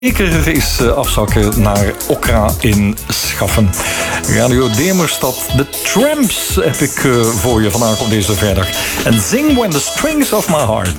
zeker eens afzakken naar Okra in Schaffen. Radio Demerstad, de Tramps heb ik voor je vandaag op deze vrijdag. En Zing When the Strings of My Heart.